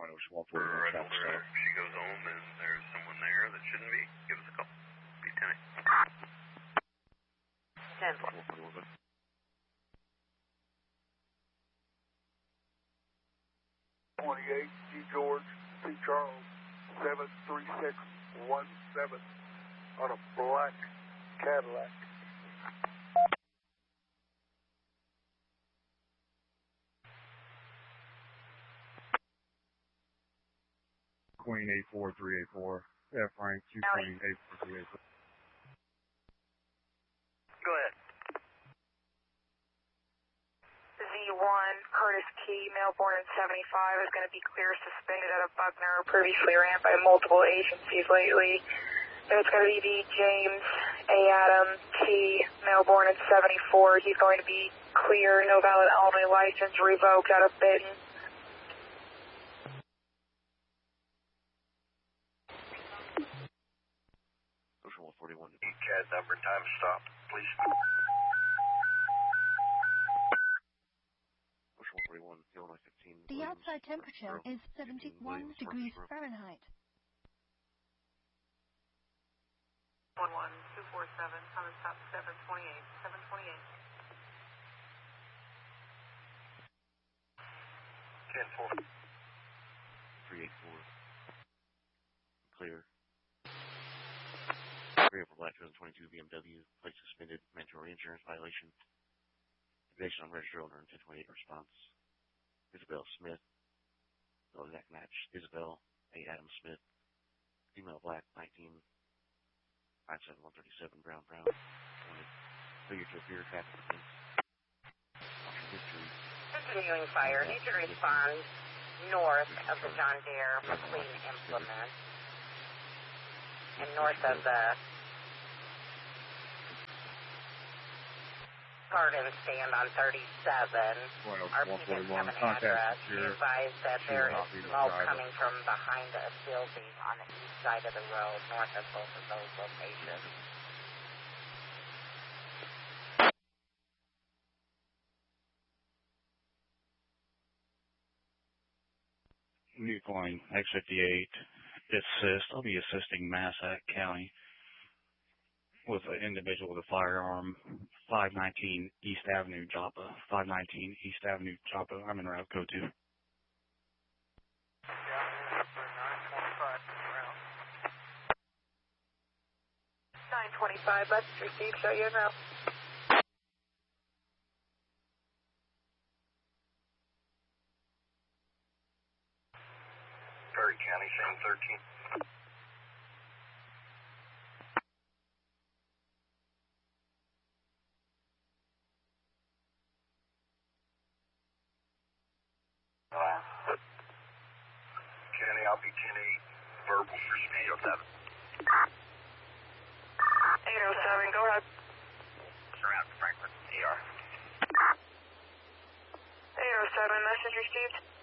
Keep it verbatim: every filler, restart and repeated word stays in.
Ocean one We're forty-one right traffic over stop. there. If she goes home and there's someone there that shouldn't be, give us a call. Be ten eight. ten four. one forty-one, good. twenty-eight G George C Charles seven three six one seven on a black Cadillac. Queen eight four three eight four. Yeah, Frank, two Queen eight four three eight four. Go ahead. Z one, Curtis Key, male born in seventy-five, is going to be clear suspended out of Buckner, previously ran by multiple agencies lately. There's going to be the James A. Adam T., male born in seventy-four. He's going to be clear, no valid Illinois license, revoked out of Benton. Ocean one forty-one. C A D number, time to stop, please. Ocean one forty-one, Illinois fifteen. The Williams, outside temperature Road. is seventy-one Williams, degrees Road. Fahrenheit. one one two four seven, time to stop seven twenty-eight, seven twenty-eight. ten four. three eight four. Clear. three eight four Black two thousand twenty-two B M W. Plate suspended. Mandatory insurance violation. Evasion on registered owner ten twenty-eight response. Isabel Smith. No exact match. Isabel A. Adam Smith. Female black nineteen. five seven one thirty-seven Brown Brown. Wanted. Failure to appear. Traffic offense. Option history. Continuing fire, need to respond north of the John Deere McLean implement and north of the Garden stand on thirty-seven. Our people have an address. Be advised that there is smoke coming from behind a building on the east side of the road, north of both of those locations. New calling X fifty-eight, assist. I'll be assisting Massac County with an individual with a firearm, five nineteen East Avenue, Joppa. five nineteen East Avenue, Joppa. I'm in route code two. nine twenty-five, message received, show you now. Perry County, same thirteen. Wow. County, I'll be ten eight. Verbal for speed of seven. eight oh seven, go ahead. Surround Franklin, E R. eight oh seven, message received.